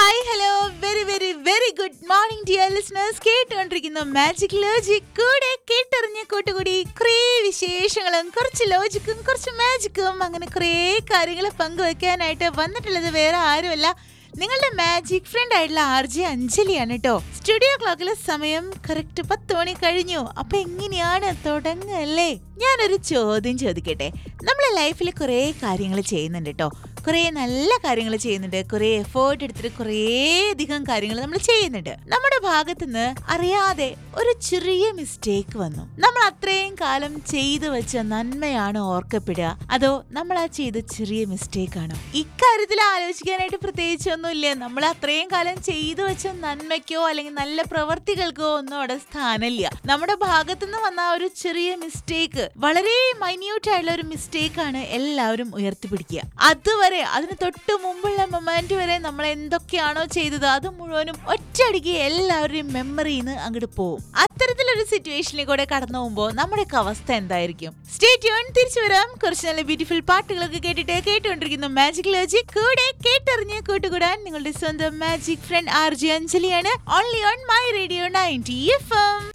Hi hello very very very good morning dear listeners. കേട്ടുകൊണ്ടിരിക്കുന്ന magic logic. കൂടെ കേട്ടറിഞ്ഞ കൂട്ടുകൂടി കുറേ വിശേഷങ്ങളും കുറച്ച് ലോജിക്കും കുറച്ച് മാജിക്കും അങ്ങനെ കുറേ കാര്യങ്ങൾ പങ്കുവെക്കാനായിട്ട് വന്നിട്ടുള്ളത് വേറെ ആരുമല്ല, നിങ്ങളുടെ മാജിക് ഫ്രണ്ട് ആയിട്ടുള്ള RJ അഞ്ജലിയാണ് കേട്ടോ. സ്റ്റുഡിയോ ക്ലോക്കിലെ സമയം കറക്റ്റ് 10 മണി കഴിഞ്ഞു. അപ്പൊ എങ്ങനെയാണ് തുടങ്ങല്ലേ? ഞാനൊരു ചോദ്യം ചോദിക്കട്ടെ. നമ്മളെ ലൈഫിൽ കുറേ കാര്യങ്ങൾ ചെയ്യുന്നുണ്ട് കേട്ടോ, കുറേ നല്ല കാര്യങ്ങൾ ചെയ്യുന്നുണ്ട്, കുറേ എഫേർട്ട് എടുത്തിട്ട് കുറേ അധികം കാര്യങ്ങൾ നമ്മൾ ചെയ്യുന്നുണ്ട്. നമ്മുടെ ഭാഗത്തുനിന്ന് അറിയാതെ ഒരു ചെറിയ മിസ്റ്റേക്ക് വന്നു. നമ്മൾ അത്രയും കാലം ചെയ്തു വെച്ച നന്മയാണോ ഓർക്കപ്പെടുക, അതോ നമ്മൾ ആ ചെയ്ത ചെറിയ മിസ്റ്റേക്ക് ആണോ? ഇക്കാര്യത്തിൽ ആലോചിക്കാനായിട്ട് പ്രത്യേകിച്ച് ഒന്നുമില്ല. നമ്മൾ അത്രയും കാലം ചെയ്തു വെച്ച നന്മയ്ക്കോ അല്ലെങ്കിൽ നല്ല പ്രവർത്തികൾക്കോ ഒന്നും അവിടെ സ്ഥാനമില്ല. നമ്മുടെ ഭാഗത്തുനിന്ന് വന്ന ആ ഒരു ചെറിയ മിസ്റ്റേക്ക്, വളരെ മൈന്യൂട്ട് ആയിട്ടുള്ള ഒരു മിസ്റ്റേക്ക് ആണ് എല്ലാവരും ഉയർത്തിപ്പിടിക്കുക. അതുവരെ, അതിന് തൊട്ട് മുമ്പുള്ള മൊമെന്റ് വരെ നമ്മൾ എന്തൊക്കെയാണോ ചെയ്തത് അത് മുഴുവനും ഒറ്റയടിക്ക് എല്ലാവരുടെയും മെമ്മറിന്ന് അങ്ങോട്ട് പോകും. അത്തരത്തിലൊരു സിറ്റുവേഷനിൽ കൂടെ കടന്നു പോകുമ്പോൾ നമ്മുടെയൊക്കെ അവസ്ഥ എന്തായിരിക്കും? Stay tune. തിരിച്ചു വരാം. കുറച്ച് നല്ല ബ്യൂട്ടിഫുൾ പാട്ടുകളൊക്കെ കേട്ടുകൊണ്ടിരിക്കുന്ന മാജിക് ലോജിക്. കൂടെ കേട്ടറിഞ്ഞ് കൂട്ടുകൂടാൻ നിങ്ങളുടെ സ്വന്തം magic front RJ അഞ്ജലിയാണ്. Only on my radio 90 FM.